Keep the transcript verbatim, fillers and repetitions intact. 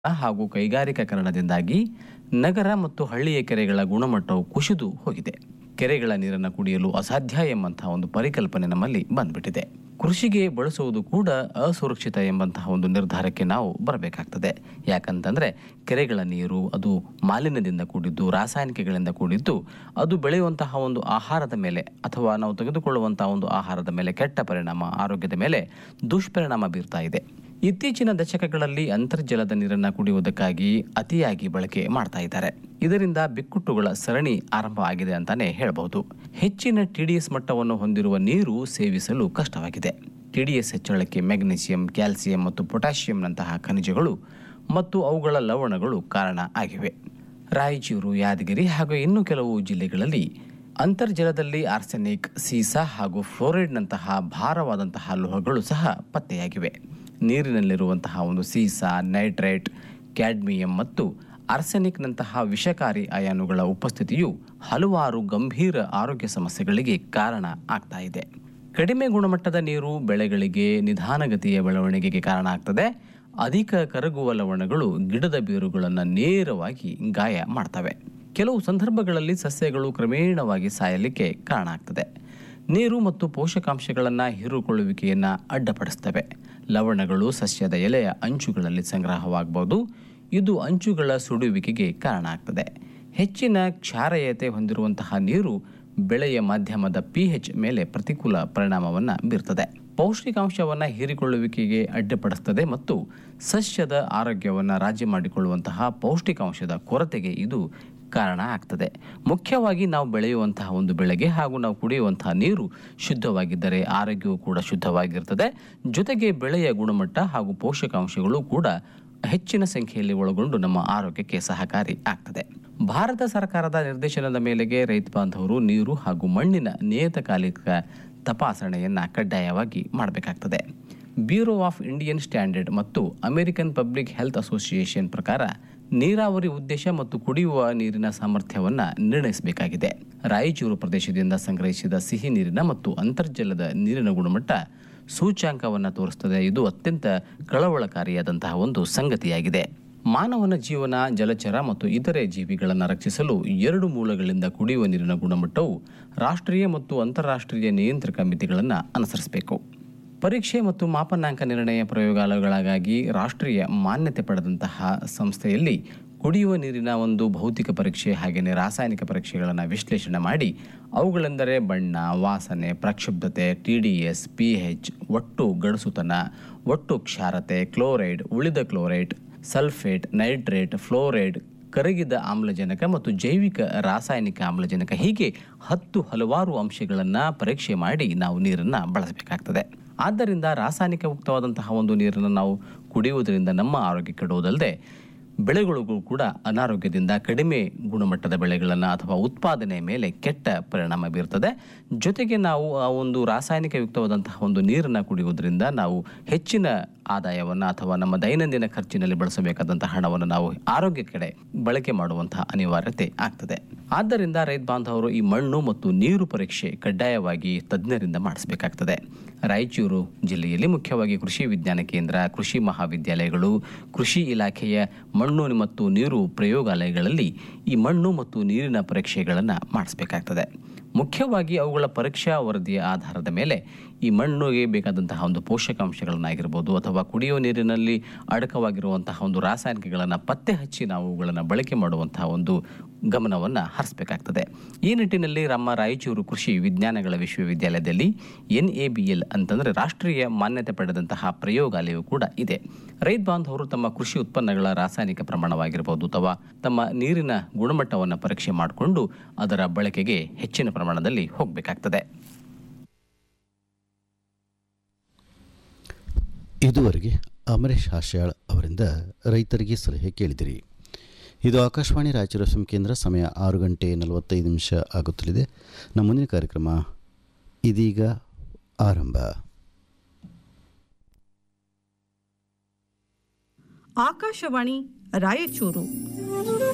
ಹಾಗೂ ಕೈಗಾರಿಕೀಕರಣದಿಂದಾಗಿ ನಗರ ಮತ್ತು ಹಳ್ಳಿಯ ಕೆರೆಗಳ ಗುಣಮಟ್ಟವು ಕುಸಿದು ಹೋಗಿದೆ. ಕೆರೆಗಳ ನೀರನ್ನು ಕುಡಿಯಲು ಅಸಾಧ್ಯ ಎಂಬಂತಹ ಒಂದು ಪರಿಕಲ್ಪನೆ ನಮ್ಮಲ್ಲಿ ಬಂದ್ಬಿಟ್ಟಿದೆ. ಕೃಷಿಗೆ ಬಳಸುವುದು ಕೂಡ ಅಸುರಕ್ಷಿತ ಎಂಬಂತಹ ಒಂದು ನಿರ್ಧಾರಕ್ಕೆ ನಾವು ಬರಬೇಕಾಗ್ತದೆ. ಯಾಕಂತಂದರೆ ಕೆರೆಗಳ ನೀರು ಅದು ಮಾಲಿನ್ಯದಿಂದ ಕೂಡಿದ್ದು, ರಾಸಾಯನಿಕಗಳಿಂದ ಕೂಡಿದ್ದು, ಅದು ಬೆಳೆಯುವಂತಹ ಒಂದು ಆಹಾರದ ಮೇಲೆ ಅಥವಾ ನಾವು ತೆಗೆದುಕೊಳ್ಳುವಂತಹ ಒಂದು ಆಹಾರದ ಮೇಲೆ ಕೆಟ್ಟ ಪರಿಣಾಮ, ಆರೋಗ್ಯದ ಮೇಲೆ ದುಷ್ಪರಿಣಾಮ ಬೀರ್ತಾ ಇದೆ. ಇತ್ತೀಚಿನ ದಶಕಗಳಲ್ಲಿ ಅಂತರ್ಜಲದ ನೀರನ್ನು ಕುಡಿಯುವುದಕ್ಕಾಗಿ ಅತಿಯಾಗಿ ಬಳಕೆ ಮಾಡ್ತಾ ಇದ್ದಾರೆ. ಇದರಿಂದ ಬಿಕ್ಕಟ್ಟುಗಳ ಸರಣಿ ಆರಂಭ ಆಗಿದೆ ಅಂತಾನೆ ಹೇಳಬಹುದು. ಹೆಚ್ಚಿನ ಟಿಡಿಎಸ್ ಮಟ್ಟವನ್ನು ಹೊಂದಿರುವ ನೀರು ಸೇವಿಸಲು ಕಷ್ಟವಾಗಿದೆ. ಟಿಡಿಎಸ್ ಹೆಚ್ಚಳಕ್ಕೆ ಮೆಗ್ನೀಸಿಯಂ, ಕ್ಯಾಲ್ಸಿಯಂ ಮತ್ತು ಪೊಟ್ಯಾಷಿಯಂನಂತಹ ಖನಿಜಗಳು ಮತ್ತು ಅವುಗಳ ಲವಣಗಳು ಕಾರಣ ಆಗಿವೆ. ರಾಯಚೂರು, ಯಾದಗಿರಿ ಹಾಗೂ ಇನ್ನೂ ಕೆಲವು ಜಿಲ್ಲೆಗಳಲ್ಲಿ ಅಂತರ್ಜಲದಲ್ಲಿ ಆರ್ಸೆನಿಕ್, ಸೀಸಾ ಹಾಗೂ ಫ್ಲೋರೈಡ್ನಂತಹ ಭಾರವಾದಂತಹ ಲೋಹಗಳು ಸಹ ಪತ್ತೆಯಾಗಿವೆ. ನೀರಿನಲ್ಲಿರುವಂತಹ ಒಂದು ಸೀಸಾ, ನೈಟ್ರೇಟ್, ಕ್ಯಾಡ್ಮಿಯಂ ಮತ್ತು ಆರ್ಸೆನಿಕ್ನಂತಹ ವಿಷಕಾರಿ ಅಯಾನುಗಳ ಉಪಸ್ಥಿತಿಯು ಹಲವಾರು ಗಂಭೀರ ಆರೋಗ್ಯ ಸಮಸ್ಯೆಗಳಿಗೆ ಕಾರಣ ಆಗ್ತಾ ಇದೆ. ಕಡಿಮೆ ಗುಣಮಟ್ಟದ ನೀರು ಬೆಳೆಗಳಿಗೆ ನಿಧಾನಗತಿಯ ಬೆಳವಣಿಗೆಗೆ ಕಾರಣ ಆಗ್ತದೆ. ಅಧಿಕ ಕರಗುವ ಲವಣಗಳು ಗಿಡದ ಬೇರುಗಳನ್ನು ನೇರವಾಗಿ ಗಾಯ ಮಾಡ್ತವೆ. ಕೆಲವು ಸಂದರ್ಭಗಳಲ್ಲಿ ಸಸ್ಯಗಳು ಕ್ರಮೇಣವಾಗಿ ಸಾಯಲಿಕ್ಕೆ ಕಾರಣ ಆಗ್ತದೆ. ನೀರು ಮತ್ತು ಪೋಷಕಾಂಶಗಳನ್ನು ಹೀರಿಕೊಳ್ಳುವಿಕೆಯನ್ನು ಅಡ್ಡಪಡಿಸ್ತವೆ. ಲವಣಗಳು ಸಸ್ಯದ ಎಲೆಯ ಅಂಚುಗಳಲ್ಲಿ ಸಂಗ್ರಹವಾಗಬಹುದು. ಇದು ಅಂಚುಗಳ ಸುಡುವಿಕೆಗೆ ಕಾರಣ ಆಗ್ತದೆ. ಹೆಚ್ಚಿನ ಕ್ಷಾರೀಯತೆ ಹೊಂದಿರುವಂತಹ ನೀರು ಬೆಳೆಯ ಮಾಧ್ಯಮದ ಪಿಎಚ್ ಮೇಲೆ ಪ್ರತಿಕೂಲ ಪರಿಣಾಮವನ್ನು ಬೀರ್ತದೆ. ಪೌಷ್ಟಿಕಾಂಶವನ್ನು ಹೀರಿಕೊಳ್ಳುವಿಕೆಗೆ ಅಡ್ಡಿಪಡಿಸ್ತದೆ ಮತ್ತು ಸಸ್ಯದ ಆರೋಗ್ಯವನ್ನು ರಾಜಿ ಮಾಡಿಕೊಳ್ಳುವಂತಹ ಪೌಷ್ಟಿಕಾಂಶದ ಕೊರತೆಗೆ ಇದು ಕಾರಣ ಆಗ್ತದೆ. ಮುಖ್ಯವಾಗಿ ನಾವು ಬೆಳೆಯುವಂತಹ ಒಂದು ಬೆಳೆಗೆ ಹಾಗೂ ನಾವು ಕುಡಿಯುವಂತಹ ನೀರು ಶುದ್ಧವಾಗಿದ್ದರೆ ಆರೋಗ್ಯವು ಕೂಡ ಶುದ್ಧವಾಗಿರ್ತದೆ. ಜೊತೆಗೆ ಬೆಳೆಯ ಗುಣಮಟ್ಟ ಹಾಗೂ ಪೋಷಕಾಂಶಗಳು ಕೂಡ ಹೆಚ್ಚಿನ ಸಂಖ್ಯೆಯಲ್ಲಿ ಒಳಗೊಂಡು ನಮ್ಮ ಆರೋಗ್ಯಕ್ಕೆ ಸಹಕಾರಿ ಆಗ್ತದೆ. ಭಾರತ ಸರ್ಕಾರದ ನಿರ್ದೇಶನದ ಮೇಲೆಗೆ ರೈತ ಬಾಂಧವರು ನೀರು ಹಾಗೂ ಮಣ್ಣಿನ ನಿಯತಕಾಲಿಕ ತಪಾಸಣೆಯನ್ನು ಕಡ್ಡಾಯವಾಗಿ ಮಾಡಬೇಕಾಗ್ತದೆ. ಬ್ಯೂರೋ ಆಫ್ ಇಂಡಿಯನ್ ಸ್ಟ್ಯಾಂಡರ್ಡ್ ಮತ್ತು ಅಮೆರಿಕನ್ ಪಬ್ಲಿಕ್ ಹೆಲ್ತ್ ಅಸೋಸಿಯೇಷನ್ ಪ್ರಕಾರ ನೀರಾವರಿ ಉದ್ದೇಶ ಮತ್ತು ಕುಡಿಯುವ ನೀರಿನ ಸಾಮರ್ಥ್ಯವನ್ನು ನಿರ್ಣಯಿಸಬೇಕಾಗಿದೆ. ರಾಯಚೂರು ಪ್ರದೇಶದಿಂದ ಸಂಗ್ರಹಿಸಿದ ಸಿಹಿ ನೀರಿನ ಮತ್ತು ಅಂತರ್ಜಲದ ನೀರಿನ ಗುಣಮಟ್ಟ ಸೂಚ್ಯಾಂಕವನ್ನು ತೋರಿಸ್ತದೆ. ಇದು ಅತ್ಯಂತ ಕಳವಳಕಾರಿಯಾದಂತಹ ಒಂದು ಸಂಗತಿಯಾಗಿದೆ. ಮಾನವನ ಜೀವನ, ಜಲಚರ ಮತ್ತು ಇತರೆ ಜೀವಿಗಳನ್ನು ರಕ್ಷಿಸಲು ಎರಡು ಮೂಲಗಳಿಂದ ಕುಡಿಯುವ ನೀರಿನ ಗುಣಮಟ್ಟವು ರಾಷ್ಟ್ರೀಯ ಮತ್ತು ಅಂತಾರಾಷ್ಟ್ರೀಯ ನಿಯಂತ್ರಕ ಮಿತಿಗಳನ್ನು ಅನುಸರಿಸಬೇಕು. ಪರೀಕ್ಷೆ ಮತ್ತು ಮಾಪನಾಂಕ ನಿರ್ಣಯ ಪ್ರಯೋಗಾಲಯಗಳಿಗಾಗಿ ರಾಷ್ಟ್ರೀಯ ಮಾನ್ಯತೆ ಪಡೆದಂತಹ ಸಂಸ್ಥೆಯಲ್ಲಿ ಕುಡಿಯುವ ನೀರಿನ ಒಂದು ಭೌತಿಕ ಪರೀಕ್ಷೆ ಹಾಗೆಯೇ ರಾಸಾಯನಿಕ ಪರೀಕ್ಷೆಗಳನ್ನು ವಿಶ್ಲೇಷಣೆ ಮಾಡಿ ಅವುಗಳೆಂದರೆ ಬಣ್ಣ, ವಾಸನೆ, ಪ್ರಕ್ಷುಬ್ಧತೆ, ಟಿಡಿಎಸ್, ಪಿಎಚ್, ಒಟ್ಟು ಗಡಸುತನ, ಒಟ್ಟು ಕ್ಷಾರತೆ, ಕ್ಲೋರೈಡ್, ಉಳಿದ ಕ್ಲೋರೈಡ್, ಸಲ್ಫೇಟ್, ನೈಟ್ರೇಟ್, ಫ್ಲೋರೈಡ್, ಕರಗಿದ ಆಮ್ಲಜನಕ ಮತ್ತು ಜೈವಿಕ ರಾಸಾಯನಿಕ ಆಮ್ಲಜನಕ, ಹೀಗೆ ಹತ್ತು ಹಲವಾರು ಅಂಶಗಳನ್ನು ಪರೀಕ್ಷೆ ಮಾಡಿ ನಾವು ನೀರನ್ನು ಬಳಸಬೇಕಾಗ್ತದೆ. ಆದ್ದರಿಂದ ರಾಸಾಯನಿಕ ಮುಕ್ತವಾದಂತಹ ಒಂದು ನೀರನ್ನು ನಾವು ಕುಡಿಯುವುದರಿಂದ ನಮ್ಮ ಆರೋಗ್ಯ ಕೆಡುವುದಲ್ಲದೆ ಬೆಳೆಗಳಿಗೂ ಕೂಡ ಅನಾರೋಗ್ಯದಿಂದ ಕಡಿಮೆ ಗುಣಮಟ್ಟದ ಬೆಳೆಗಳನ್ನು ಅಥವಾ ಉತ್ಪಾದನೆ ಮೇಲೆ ಕೆಟ್ಟ ಪರಿಣಾಮ ಬೀರ್ತದೆ. ಜೊತೆಗೆ ನಾವು ಆ ಒಂದು ರಾಸಾಯನಿಕ ಯುಕ್ತವಾದಂತಹ ಒಂದು ನೀರನ್ನು ಕುಡಿಯುವುದರಿಂದ ನಾವು ಹೆಚ್ಚಿನ ಆದಾಯವನ್ನು ಅಥವಾ ನಮ್ಮ ದೈನಂದಿನ ಖರ್ಚಿನಲ್ಲಿ ಬಳಸಬೇಕಾದಂತಹ ಹಣವನ್ನು ನಾವು ಆರೋಗ್ಯ ಕಡೆ ಬಳಕೆ ಮಾಡುವಂತಹ ಅನಿವಾರ್ಯತೆ ಆಗ್ತದೆ. ಆದ್ದರಿಂದ ರೈತ ಬಾಂಧವರು ಈ ಮಣ್ಣು ಮತ್ತು ನೀರು ಪರೀಕ್ಷೆ ಕಡ್ಡಾಯವಾಗಿ ತಜ್ಞರಿಂದ ಮಾಡಿಸಬೇಕಾಗ್ತದೆ. ರಾಯಚೂರು ಜಿಲ್ಲೆಯಲ್ಲಿ ಮುಖ್ಯವಾಗಿ ಕೃಷಿ ವಿಜ್ಞಾನ ಕೇಂದ್ರ, ಕೃಷಿ ಮಹಾವಿದ್ಯಾಲಯಗಳು, ಕೃಷಿ ಇಲಾಖೆಯ ಮಣ್ಣು ಮತ್ತು ನೀರು ಪ್ರಯೋಗಾಲಯಗಳಲ್ಲಿ ಈ ಮಣ್ಣು ಮತ್ತು ನೀರಿನ ಪರೀಕ್ಷೆಗಳನ್ನು ಮಾಡಿಸಬೇಕಾಗ್ತದೆ. ಮುಖ್ಯವಾಗಿ ಅವುಗಳ ಪರೀಕ್ಷಾ ವರದಿಯ ಆಧಾರದ ಮೇಲೆ ಈ ಮಣ್ಣಿಗೆ ಬೇಕಾದಂತಹ ಒಂದು ಪೋಷಕಾಂಶಗಳನ್ನಾಗಿರ್ಬೋದು ಅಥವಾ ಕುಡಿಯುವ ನೀರಿನಲ್ಲಿ ಅಡಕವಾಗಿರುವಂತಹ ಒಂದು ರಾಸಾಯನಿಕಗಳನ್ನು ಪತ್ತೆ ಹಚ್ಚಿ ನಾವು ಅವುಗಳನ್ನು ಬಳಕೆ ಮಾಡುವಂತಹ ಒಂದು ಗಮನವನ್ನು ಹರಿಸಬೇಕಾಗ್ತದೆ. ಈ ನಿಟ್ಟಿನಲ್ಲಿ ನಮ್ಮ ರಾಯಚೂರು ಕೃಷಿ ವಿಜ್ಞಾನಗಳ ವಿಶ್ವವಿದ್ಯಾಲಯದಲ್ಲಿ ಎನ್ ಎ ಬಿ ಎಲ್ ಅಂತಂದರೆ ರಾಷ್ಟ್ರೀಯ ಮಾನ್ಯತೆ ಪಡೆದಂತಹ ಪ್ರಯೋಗಾಲಯವು ಕೂಡ ಇದೆ. ರೈತ ಬಾಂಧವರು ತಮ್ಮ ಕೃಷಿ ಉತ್ಪನ್ನಗಳ ರಾಸಾಯನಿಕ ಪ್ರಮಾಣವಾಗಿರ್ಬೋದು ಅಥವಾ ತಮ್ಮ ನೀರಿನ ಗುಣಮಟ್ಟವನ್ನು ಪರೀಕ್ಷೆ ಮಾಡಿಕೊಂಡು ಅದರ ಬಳಕೆಗೆ ಹೆಚ್ಚಿನ ಪ್ರಮಾಣದಲ್ಲಿ ಹೋಗಬೇಕಾಗ್ತದೆ. ಇದುವರೆಗೆ ಅಮರೇಶ್ ಹಾಸ್ಯಾಳ್ ಅವರಿಂದ ರೈತರಿಗೆ ಸಲಹೆ ಕೇಳಿದಿರಿ. ಇದು ಆಕಾಶವಾಣಿ ರಾಯಚೂರು ಎಫ್ ಎಂ ಕೇಂದ್ರ. ಸಮಯ ಆರು ಗಂಟೆ ನಲವತ್ತೈದು ನಿಮಿಷ ಆಗುತ್ತಲಿದೆ. ನಮ್ಮ ಮುಂದಿನ ಕಾರ್ಯಕ್ರಮ ಇದೀಗ ಆರಂಭ. ಆಕಾಶವಾಣಿ ರಾಯಚೂರು